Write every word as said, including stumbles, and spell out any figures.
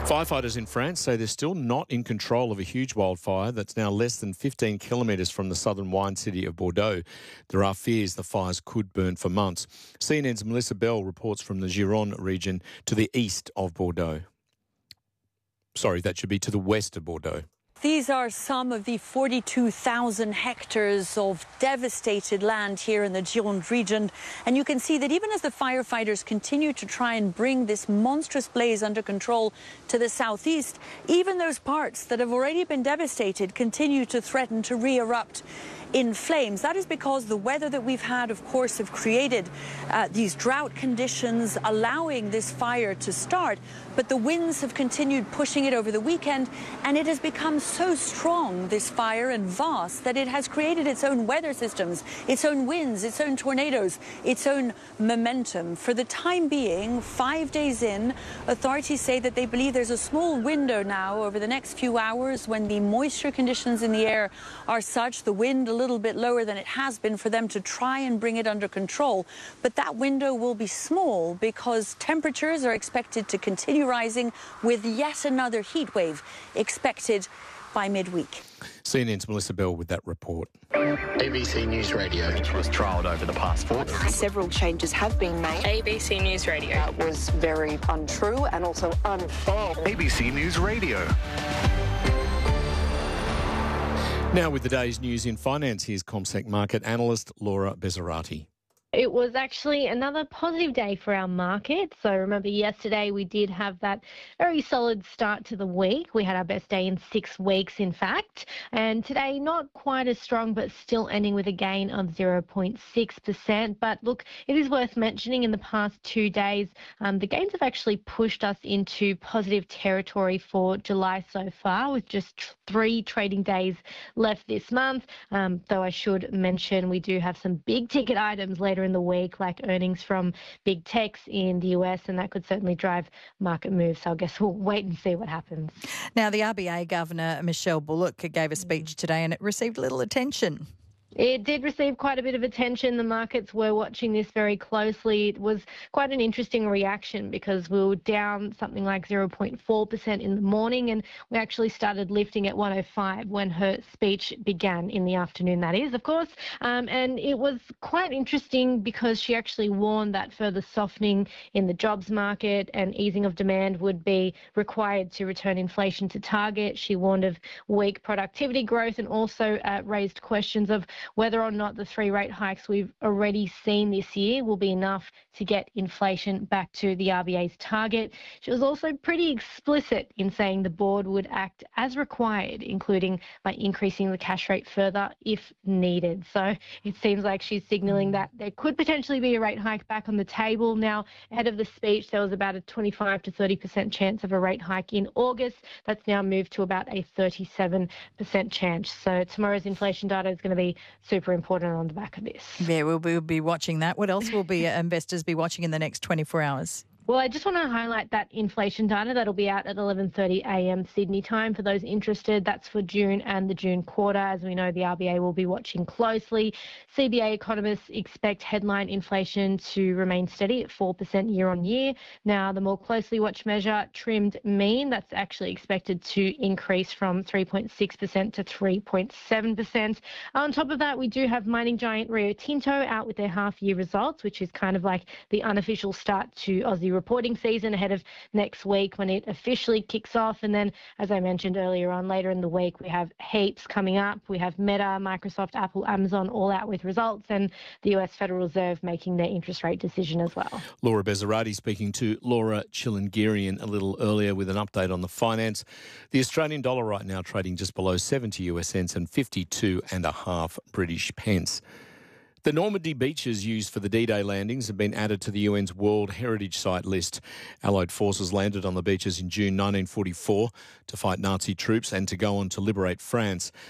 Firefighters in France say they're still not in control of a huge wildfire that's now less than fifteen kilometres from the southern wine city of Bordeaux. There are fears the fires could burn for months. C N N's Melissa Bell reports from the Gironde region to the east of Bordeaux. Sorry, that should be to the west of Bordeaux. These are some of the forty-two thousand hectares of devastated land here in the Gironde region. And you can see that even as the firefighters continue to try and bring this monstrous blaze under control to the southeast, even those parts that have already been devastated continue to threaten to re-erupt in flames. That is because the weather that we've had, of course, have created uh, these drought conditions, allowing this fire to start. But the winds have continued pushing it over the weekend, and it has become so strong, this fire, and vast, that it has created its own weather systems, its own winds, its own tornadoes, its own momentum. For the time being, five days in, authorities say that they believe there's a small window now over the next few hours when the moisture conditions in the air are such, the wind a little bit lower than it has been, for them to try and bring it under control. But that window will be small because temperatures are expected to continue rising, with yet another heat wave expected by midweek. C N N's Melissa Bell with that report. A B C News Radio, which was trialled over the past four days. Several changes have been made. A B C News Radio. That was very untrue and also unfair. A B C News Radio. Now with the day's news in finance, here's CommSec market analyst Laura Bezzarati. It was actually another positive day for our market. So remember, yesterday we did have that very solid start to the week. We had our best day in six weeks, in fact. And today, not quite as strong, but still ending with a gain of zero point six percent. But look, it is worth mentioning in the past two days, um, the gains have actually pushed us into positive territory for July so far, with just three trading days left this month. Um, though I should mention we do have some big ticket items later in the week, like earnings from big techs in the U S, and that could certainly drive market moves. So I guess we'll wait and see what happens. Now, the R B A Governor, Michelle Bullock, gave a speech today and it received little attention. It did receive quite a bit of attention. The markets were watching this very closely. It was quite an interesting reaction because we were down something like zero point four percent in the morning, and we actually started lifting at one oh five when her speech began in the afternoon, that is, of course. Um, and it was quite interesting because she actually warned that further softening in the jobs market and easing of demand would be required to return inflation to target. She warned of weak productivity growth and also uh, raised questions of whether or not the three rate hikes we've already seen this year will be enough to get inflation back to the R B A's target. She was also pretty explicit in saying the board would act as required, including by increasing the cash rate further if needed. So it seems like she's signalling that there could potentially be a rate hike back on the table. Now, ahead of the speech, there was about a twenty-five to thirty percent chance of a rate hike in August. That's now moved to about a thirty-seven percent chance. So tomorrow's inflation data is going to be super important on the back of this. Yeah, we'll, we'll be watching that. What else will be uh, investors be watching in the next twenty-four hours? Well, I just want to highlight that inflation data that'll be out at eleven thirty a m Sydney time for those interested. That's for June and the June quarter. As we know, the R B A will be watching closely. C B A economists expect headline inflation to remain steady at four percent year on year. Now, the more closely watched measure, trimmed mean, that's actually expected to increase from three point six percent to three point seven percent. On top of that, we do have mining giant Rio Tinto out with their half-year results, which is kind of like the unofficial start to Aussie reporting season ahead of next week when it officially kicks off. And then, as I mentioned earlier on, later in the week, we have heaps coming up. We have Meta, Microsoft, Apple, Amazon all out with results, and the U S Federal Reserve making their interest rate decision as well. Laura Bezzarati speaking to Laura Chilingirian a little earlier with an update on the finance. The Australian dollar right now trading just below seventy U S cents and fifty-two and a half British pence. The Normandy beaches used for the D-Day landings have been added to the U N's World Heritage Site list. Allied forces landed on the beaches in June nineteen forty-four to fight Nazi troops and to go on to liberate France.